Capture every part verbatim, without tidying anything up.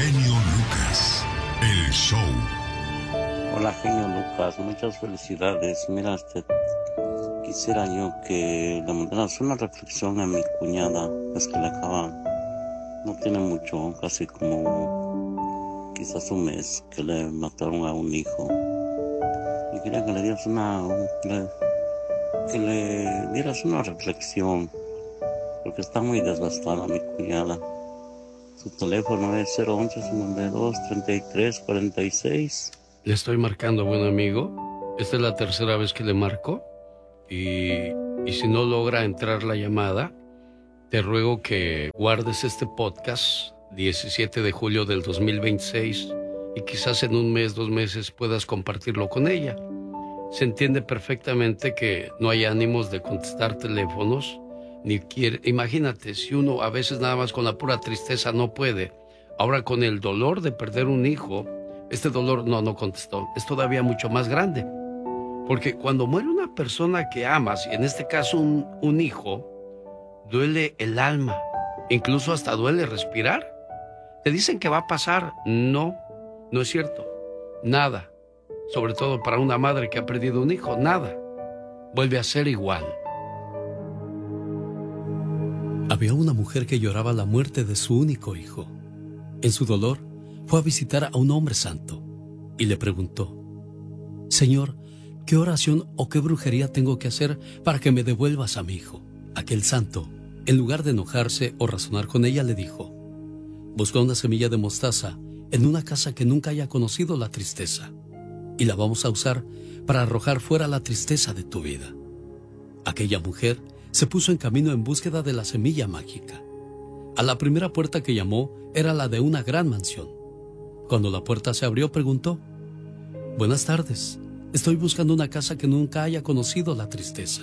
genio Lucas, el show. Hola, genio Lucas, muchas felicidades. Mira, este, quisiera yo que le mandaras una reflexión a mi cuñada. Es que le acaba, no tiene mucho, casi como quizás un mes que le mataron a un hijo. Y quería que le dieras una, un, le, que le dieras una reflexión, porque está muy desgastada mi cuñada. Su teléfono es cero once, noventa y dos, treinta y tres, cuarenta y seis. Le estoy marcando, buen amigo. Esta es la tercera vez que le marco. Y, y si no logra entrar la llamada, te ruego que guardes este podcast diecisiete de julio del dos mil veintiséis y quizás en un mes, dos meses puedas compartirlo con ella. Se entiende perfectamente que no hay ánimos de contestar teléfonos, ni quiere. Imagínate, si uno a veces nada más con la pura tristeza no puede, ahora con el dolor de perder un hijo, este dolor no, no contestó, es todavía mucho más grande. Porque cuando muere una persona que amas, y en este caso un, un hijo, duele el alma, incluso hasta duele respirar. Te dicen que va a pasar, no, no es cierto, nada. Sobre todo para una madre que ha perdido un hijo, nada. Vuelve a ser igual. Había una mujer que lloraba la muerte de su único hijo. En su dolor, fue a visitar a un hombre santo y le preguntó: Señor, ¿qué oración o qué brujería tengo que hacer para que me devuelvas a mi hijo? Aquel santo, en lugar de enojarse o razonar con ella, le dijo: busca una semilla de mostaza en una casa que nunca haya conocido la tristeza, y la vamos a usar para arrojar fuera la tristeza de tu vida. Aquella mujer se puso en camino en búsqueda de la semilla mágica. A la primera puerta que llamó era la de una gran mansión. Cuando la puerta se abrió, preguntó: buenas tardes, estoy buscando una casa que nunca haya conocido la tristeza.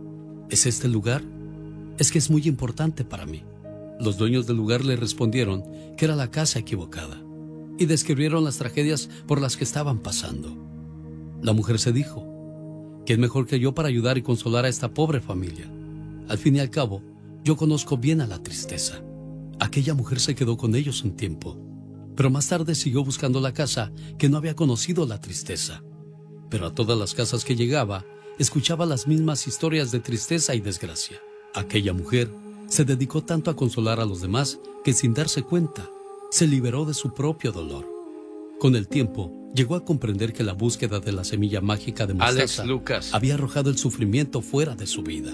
¿Es este el lugar? Es que es muy importante para mí. Los dueños del lugar le respondieron que era la casa equivocada y describieron las tragedias por las que estaban pasando. La mujer se dijo: ¿quién mejor que yo para ayudar y consolar a esta pobre familia? Al fin y al cabo, yo conozco bien a la tristeza. Aquella mujer se quedó con ellos un tiempo, pero más tarde siguió buscando la casa que no había conocido la tristeza. Pero a todas las casas que llegaba, escuchaba las mismas historias de tristeza y desgracia. Aquella mujer se dedicó tanto a consolar a los demás que, sin darse cuenta, se liberó de su propio dolor. Con el tiempo, llegó a comprender que la búsqueda de la semilla mágica de mostaza Alex Lucas había arrojado el sufrimiento fuera de su vida.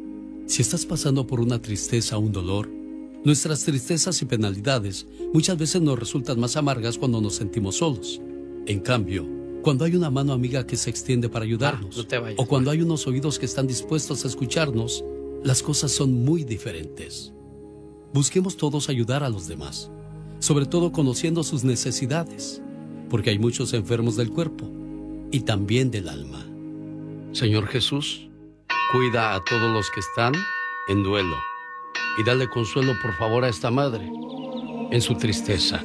Si estás pasando por una tristeza o un dolor, nuestras tristezas y penalidades muchas veces nos resultan más amargas cuando nos sentimos solos. En cambio, cuando hay una mano amiga que se extiende para ayudarnos, ah, no te vayas, o cuando hay unos oídos que están dispuestos a escucharnos, las cosas son muy diferentes. Busquemos todos ayudar a los demás, sobre todo conociendo sus necesidades, porque hay muchos enfermos del cuerpo y también del alma. Señor Jesús, cuida a todos los que están en duelo y dale consuelo, por favor, a esta madre en su tristeza.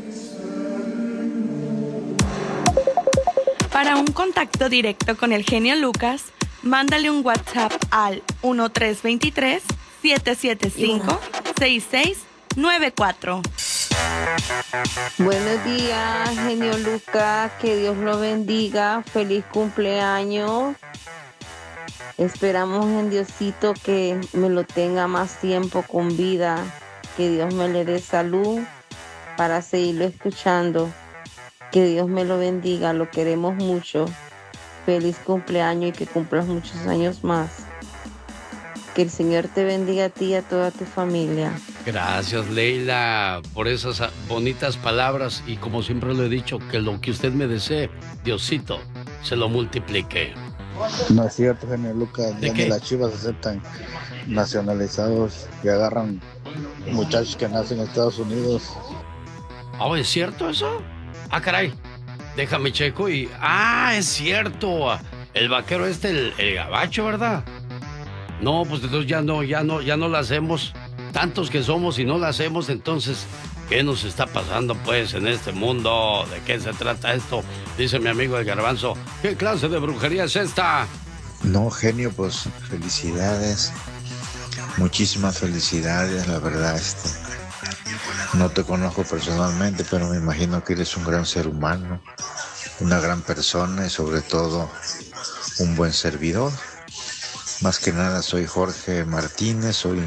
Para un contacto directo con el genio Lucas, mándale un WhatsApp al uno tres dos tres, siete siete cinco, seis seis nueve cuatro. Buenos días, genio Lucas, que Dios lo bendiga, feliz cumpleaños. Esperamos en Diosito que me lo tenga más tiempo con vida, que Dios me le dé salud para seguirlo escuchando. Que Dios me lo bendiga, lo queremos mucho. Feliz cumpleaños y que cumplas muchos años más. Que el Señor te bendiga a ti y a toda tu familia. Gracias, Leila, por esas bonitas palabras, y como siempre lo he dicho, que lo que usted me desee, Diosito, se lo multiplique. No es cierto, genio Lucas, ¿De ya qué? ni las Chivas aceptan nacionalizados y agarran muchachos que nacen en Estados Unidos. Oh, ¿es cierto eso? Ah, caray, déjame checo y... Ah, es cierto, el vaquero este, el, el gabacho, ¿verdad? No, pues entonces ya no, ya no, ya no la hacemos. Tantos que somos y no la hacemos, entonces, ¿qué nos está pasando pues en este mundo? ¿De qué se trata esto? Dice mi amigo el Garbanzo, ¿qué clase de brujería es esta? No, genio, pues felicidades, muchísimas felicidades, la verdad, este, No te conozco personalmente, pero me imagino que eres un gran ser humano, una gran persona y sobre todo un buen servidor. Más que nada soy Jorge Martínez, soy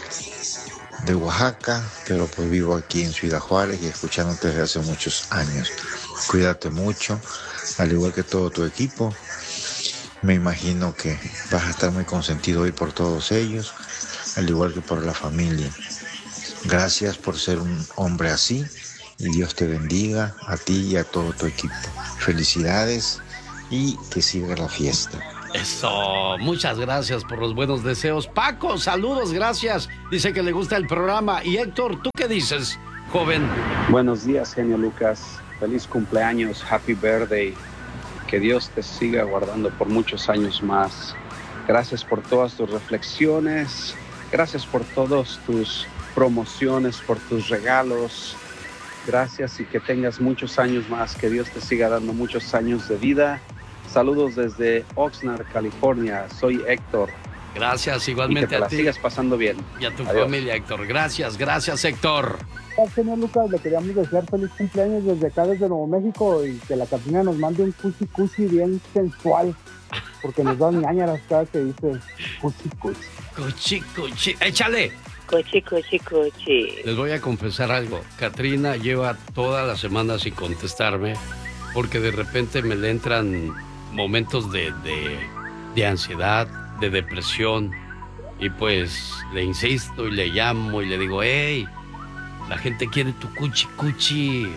de Oaxaca, pero pues vivo aquí en Ciudad Juárez y escuchándote desde hace muchos años. Cuídate mucho, al igual que todo tu equipo. Me imagino que vas a estar muy consentido hoy por todos ellos, al igual que por la familia. Gracias por ser un hombre así y Dios te bendiga a ti y a todo tu equipo. Felicidades y que siga la fiesta. Eso, muchas gracias por los buenos deseos. Paco, saludos, gracias. Dice que le gusta el programa. Y Héctor, ¿tú qué dices, joven? Buenos días, genio Lucas. Feliz cumpleaños, happy birthday. Que Dios te siga guardando por muchos años más. Gracias por todas tus reflexiones. Gracias por todas tus promociones, por tus regalos. Gracias y que tengas muchos años más. Que Dios te siga dando muchos años de vida. Saludos desde Oxnard, California. Soy Héctor. Gracias, igualmente y que te la a ti. sigas pasando bien. Y a tu Adiós. familia, Héctor. Gracias, gracias, Héctor. Señor Lucas, le queríamos desear feliz cumpleaños desde acá, desde Nuevo México, y que la Catrina nos mande un cuchi cuchi bien sensual, porque nos dan ñañaras cada que dice cuchi cuchi. Cuchi, cuchi, échale. Cuchi, cuchi, cuchi. Les voy a confesar algo. Catrina lleva toda la semana sin contestarme, porque de repente me le entran momentos de, de, de ansiedad, de depresión, y pues le insisto y le llamo y le digo, hey, la gente quiere tu cuchi cuchi,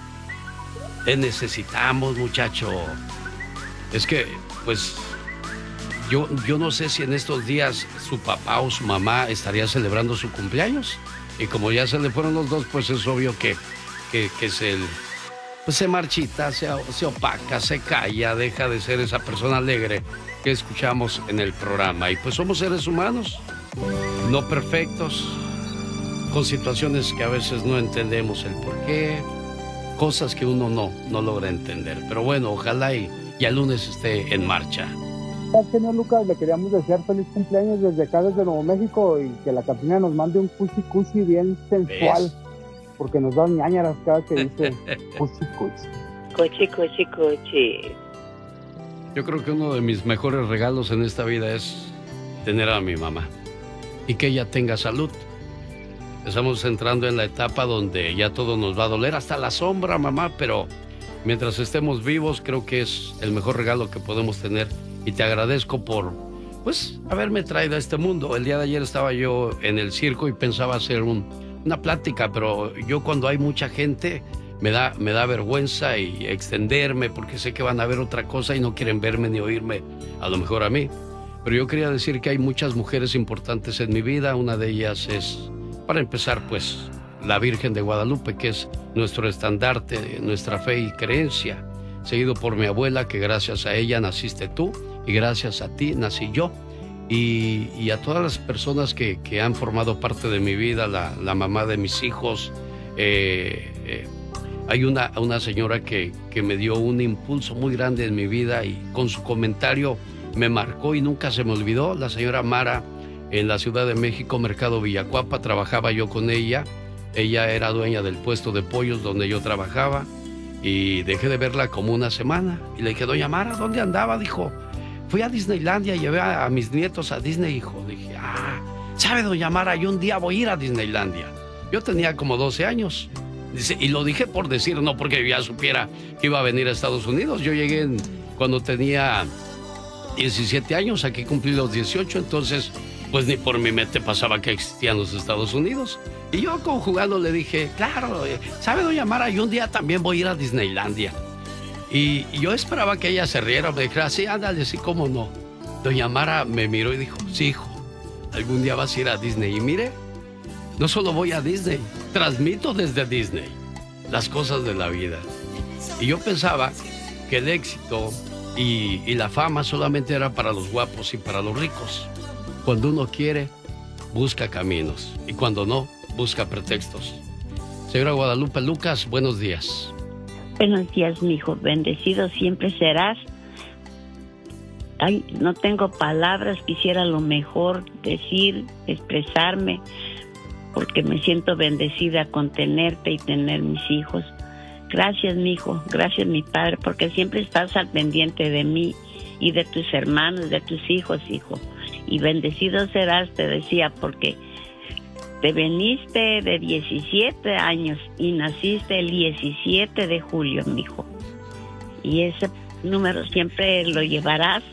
te necesitamos, muchacho. Es que pues yo, yo no sé si en estos días su papá o su mamá estaría celebrando su cumpleaños, y como ya se le fueron los dos, pues es obvio que, que, que se, pues se marchita, se, se opaca, se calla, deja de ser esa persona alegre que escuchamos en el programa. Y pues somos seres humanos, no perfectos, con situaciones que a veces no entendemos el por qué, cosas que uno no, no logra entender. Pero bueno, ojalá y, y el lunes esté en marcha. Señor Lucas, le queríamos desear feliz cumpleaños desde acá, desde Nuevo México, y que la Catrina nos mande un cuchi cuchi bien sensual. ¿Ves? Porque nos dan ñañaras cada que dice cuchi cuchi. Cuchi, cuchi, cuchi. Yo creo que uno de mis mejores regalos en esta vida es tener a mi mamá y que ella tenga salud. Estamos entrando en la etapa donde ya todo nos va a doler, hasta la sombra, mamá, pero mientras estemos vivos creo que es el mejor regalo que podemos tener, y te agradezco por, pues, haberme traído a este mundo. El día de ayer estaba yo en el circo y pensaba hacer un, una plática, pero yo cuando hay mucha gente me da, me da vergüenza y extenderme porque sé que van a ver otra cosa y no quieren verme ni oírme, a lo mejor a mí. Pero yo quería decir que hay muchas mujeres importantes en mi vida. Una de ellas es, para empezar, pues, la Virgen de Guadalupe, que es nuestro estandarte, nuestra fe y creencia, seguido por mi abuela, que gracias a ella naciste tú y gracias a ti nací yo. Y, y a todas las personas que, que han formado parte de mi vida, la, la mamá de mis hijos. Eh, eh, hay una, una señora que, que me dio un impulso muy grande en mi vida y con su comentario me marcó y nunca se me olvidó. La señora Mara, en la Ciudad de México, Mercado Villacuapa, trabajaba yo con ella. Ella era dueña del puesto de pollos donde yo trabajaba y dejé de verla como una semana. Y le dije, doña Mara, ¿dónde andaba? Dijo, fui a Disneylandia, llevé a, a mis nietos a Disney, hijo. Dije, ah, ¿sabe, doña Mara? Yo un día voy a ir a Disneylandia. Yo tenía como doce años. Dice, y lo dije por decir, no porque ya supiera que iba a venir a Estados Unidos. Yo llegué en, cuando tenía diecisiete años, aquí cumplí los dieciocho, entonces pues ni por mi mente pasaba que existían los Estados Unidos. Y yo conjugando le dije, claro, ¿sabe, doña Mara? Yo un día también voy a ir a Disneylandia. Y, y yo esperaba que ella se riera, me dijera, sí, ándale, sí, cómo no. Doña Mara me miró y dijo, sí, hijo, algún día vas a ir a Disney. Y mire, no solo voy a Disney, transmito desde Disney las cosas de la vida. Y yo pensaba que el éxito y, y la fama solamente era para los guapos y para los ricos. Cuando uno quiere, busca caminos. Y cuando no, busca pretextos. Señora Guadalupe Lucas, buenos días. Buenos días, mi hijo. Bendecido siempre serás. Ay, no tengo palabras. Quisiera lo mejor decir, expresarme. porque me siento bendecida con tenerte y tener mis hijos. Gracias, mi hijo, gracias, mi padre, porque siempre estás al pendiente de mí y de tus hermanos, de tus hijos, hijo. Y bendecido serás, te decía, porque te veniste de diecisiete años y naciste el diecisiete de julio, mi hijo. Y ese número siempre lo llevarás.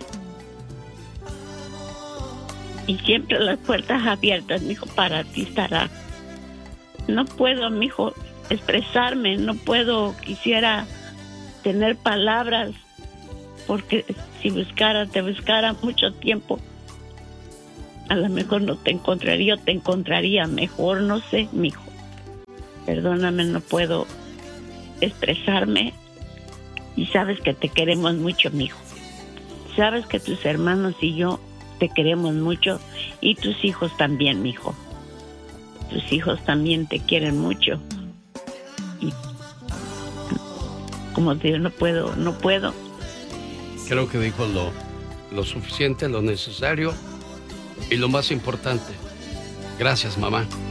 Y siempre las puertas abiertas, mi hijo, para ti estará. No puedo, mi hijo, expresarme, no puedo, quisiera tener palabras, porque si buscara, te buscara mucho tiempo, a lo mejor no te encontraría, o te encontraría mejor, no sé, mijo. Perdóname, no puedo expresarme, y sabes que te queremos mucho, mijo. Sabes que tus hermanos y yo te queremos mucho, y tus hijos también, mijo. Tus hijos también te quieren mucho. Y como te digo, no puedo, no puedo. Creo que dijo lo, lo suficiente, lo necesario y lo más importante. Gracias, mamá.